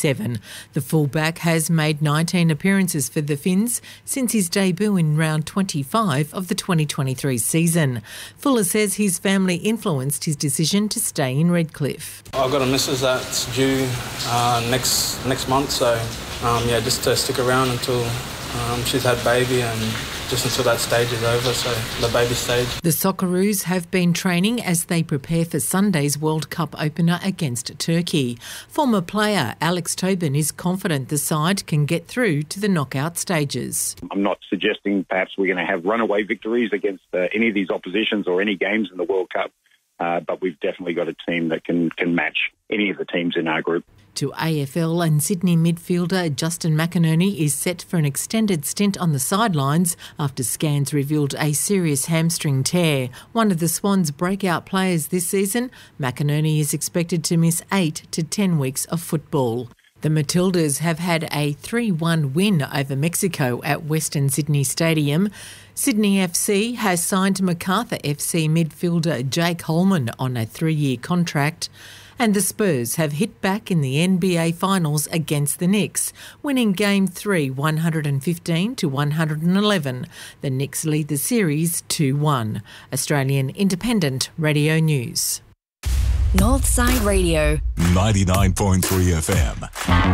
27. The fullback has made 19 appearances for the Finns since his debut in round 25 of the 2023 season. Fuller says his family influenced his decision to stay in Redcliffe. I've got a missus that's due next month, so just to stick around until she's had baby and just until that stage is over, so the baby stage. The Socceroos have been training as they prepare for Sunday's World Cup opener against Turkey. Former player Alex Tobin is confident the side can get through to the knockout stages. I'm not suggesting perhaps we're going to have runaway victories against any of these oppositions or any games in the World Cup, but we've definitely got a team that can match any of the teams in our group. To AFL and Sydney midfielder Justin McInerney is set for an extended stint on the sidelines after scans revealed a serious hamstring tear. One of the Swans' breakout players this season, McInerney is expected to miss 8 to 10 weeks of football. The Matildas have had a 3-1 win over Mexico at Western Sydney Stadium. Sydney FC has signed Macarthur FC midfielder Jake Holman on a 3-year contract. And the Spurs have hit back in the NBA Finals against the Knicks, winning Game 3 115-111. The Knicks lead the series 2-1. Australian Independent Radio News. Northside Radio. 99.3 FM.